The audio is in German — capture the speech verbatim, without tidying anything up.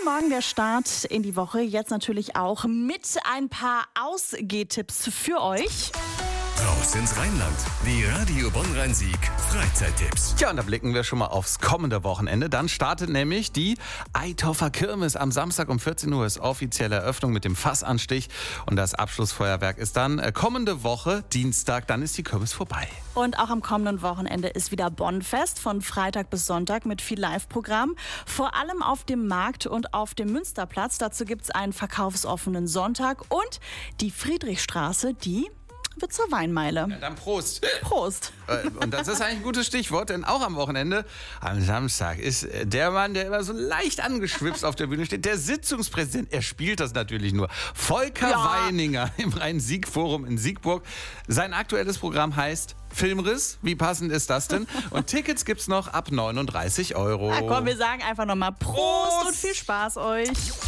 Morgen, der Start in die Woche. Jetzt natürlich auch mit ein paar Ausgehtipps für euch. Raus ins Rheinland. Die Radio Bonn-Rhein-Sieg Freizeittipps. Tja, und da blicken wir schon mal aufs kommende Wochenende. Dann startet nämlich die Eitorfer Kirmes. Am Samstag um vierzehn Uhr ist offizielle Eröffnung mit dem Fassanstich. Und das Abschlussfeuerwerk ist dann kommende Woche, Dienstag. Dann ist die Kirmes vorbei. Und auch am kommenden Wochenende ist wieder Bonnfest von Freitag bis Sonntag mit viel Live-Programm. Vor allem auf dem Markt und auf dem Münsterplatz. Dazu gibt es einen verkaufsoffenen Sonntag. Und die Friedrichstraße, die wird zur Weinmeile. Ja, dann Prost. Prost. Und das ist eigentlich ein gutes Stichwort, denn auch am Wochenende, am Samstag, ist der Mann, der immer so leicht angeschwipst auf der Bühne steht, der Sitzungspräsident. Er spielt das natürlich nur. Volker Ja. Weininger im Rhein-Sieg-Forum in Siegburg. Sein aktuelles Programm heißt Filmriss. Wie passend ist das denn? Und Tickets gibt's noch ab neununddreißig Euro. Na komm, wir sagen einfach nochmal Prost, Prost und viel Spaß euch.